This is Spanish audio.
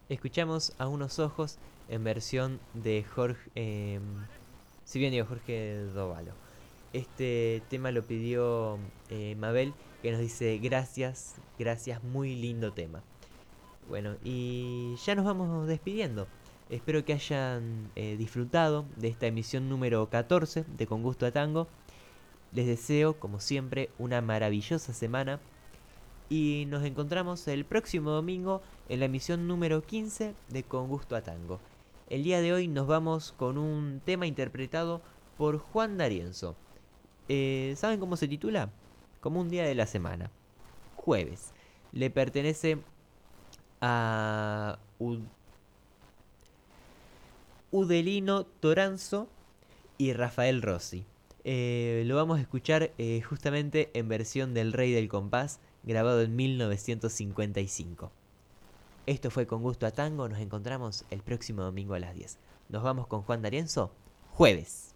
Escuchamos a unos ojos en versión de Jorge, si bien digo Jorge Dovalo. Este tema lo pidió Mabel, que nos dice gracias, gracias, muy lindo tema. Bueno, y ya nos vamos despidiendo. Espero que hayan disfrutado de esta emisión número 14 de Con Gusto a Tango. Les deseo, como siempre, una maravillosa semana y nos encontramos el próximo domingo en la emisión número 15 de Con Gusto a Tango. El día de hoy nos vamos con un tema interpretado por Juan D'Arienzo. ¿Saben cómo se titula? Como un día de la semana. Jueves. Le pertenece a Udelino Toranzo y Rafael Rossi. Lo vamos a escuchar justamente en versión del Rey del Compás, grabado en 1955. Esto fue Con Gusto a Tango, nos encontramos el próximo domingo a las 10. Nos vamos con Juan D'Arienzo, jueves.